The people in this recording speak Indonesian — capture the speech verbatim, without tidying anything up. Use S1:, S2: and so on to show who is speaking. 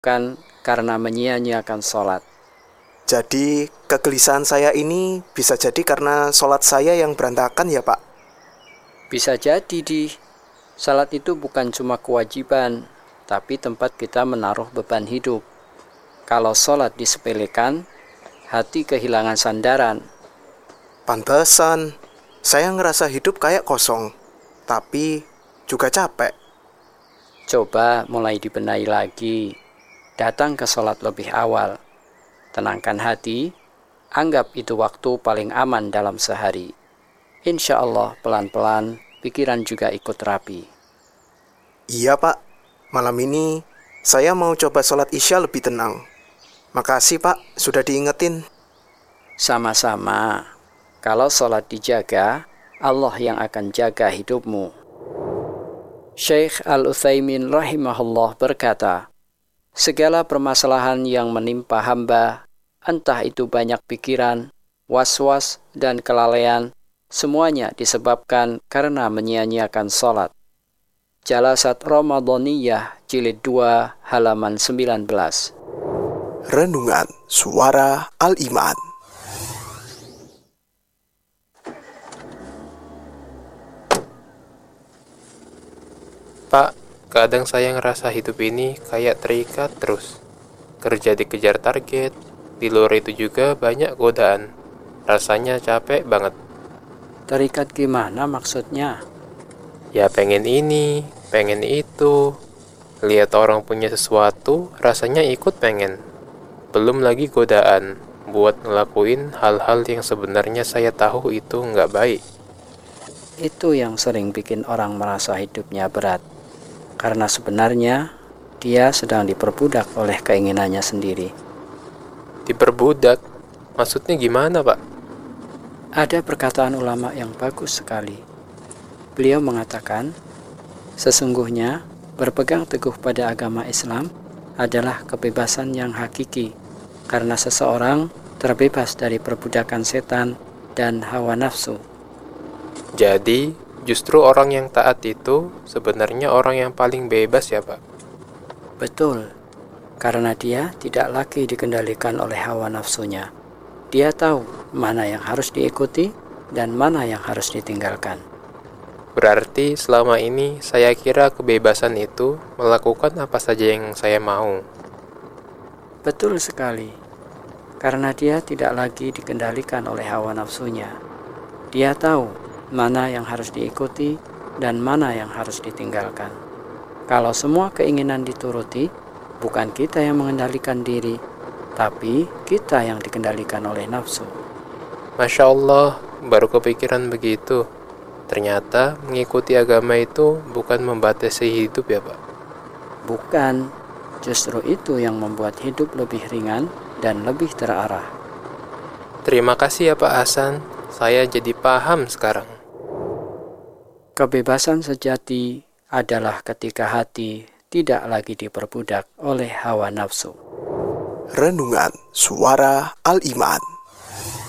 S1: bukan karena menyia-nyiakan sholat.
S2: Jadi kegelisahan saya ini bisa jadi karena sholat saya yang berantakan ya Pak?
S1: Bisa jadi di salat itu bukan cuma kewajiban, tapi tempat kita menaruh beban hidup. Kalau sholat disepelekan, hati kehilangan sandaran.
S2: Pantesan, saya ngerasa hidup kayak kosong, tapi juga capek.
S1: Coba mulai dibenahi lagi. Datang ke sholat lebih awal. Tenangkan hati, anggap itu waktu paling aman dalam sehari. Insya Allah pelan-pelan pikiran juga ikut rapi.
S2: Iya Pak, malam ini saya mau coba sholat isya lebih tenang. Makasih Pak, sudah diingetin.
S1: Sama-sama, kalau sholat dijaga, Allah yang akan jaga hidupmu. Syekh Al-Utsaimin rahimahullah berkata, segala permasalahan yang menimpa hamba, entah itu banyak pikiran, was-was, dan kelalaian, semuanya disebabkan karena menyia-nyiakan sholat. Jalasat Ramadaniyah jilid dua halaman sembilan belas.
S2: Renungan Suara Al-Iman.
S3: Pak, kadang saya ngerasa hidup ini kayak terikat terus. Kerja dikejar target, di luar itu juga banyak godaan. Rasanya capek banget.
S1: Terikat gimana maksudnya?
S3: Ya pengen ini, pengen itu. Lihat orang punya sesuatu, rasanya ikut pengen. Belum lagi godaan, buat ngelakuin hal-hal yang sebenarnya saya tahu itu nggak baik.
S1: Itu yang sering bikin orang merasa hidupnya berat. Karena sebenarnya dia sedang diperbudak oleh keinginannya sendiri.
S3: Diperbudak? Maksudnya gimana, Pak?
S1: Ada perkataan ulama yang bagus sekali. Beliau mengatakan, sesungguhnya berpegang teguh pada agama Islam adalah kebebasan yang hakiki, karena seseorang terbebas dari perbudakan setan dan hawa nafsu.
S3: Jadi, justru orang yang taat itu sebenarnya orang yang paling bebas ya, Pak?
S1: Betul, karena dia tidak lagi dikendalikan oleh hawa nafsunya. Dia tahu mana yang harus diikuti dan mana yang harus ditinggalkan.
S3: Berarti selama ini saya kira kebebasan itu melakukan apa saja yang saya mau.
S1: Betul sekali, karena dia tidak lagi dikendalikan oleh hawa nafsunya. Dia tahu mana yang harus diikuti dan mana yang harus ditinggalkan. Kalau semua keinginan dituruti, bukan kita yang mengendalikan diri, tapi kita yang dikendalikan oleh nafsu.
S3: Masya Allah, baru kepikiran begitu. Ternyata mengikuti agama itu bukan membatasi hidup ya, Pak?
S1: Bukan, justru itu yang membuat hidup lebih ringan dan lebih terarah.
S3: Terima kasih ya Pak Hasan, saya jadi paham sekarang.
S1: Kebebasan sejati adalah ketika hati tidak lagi diperbudak oleh hawa nafsu.
S2: Renungan Suara Al-Iman.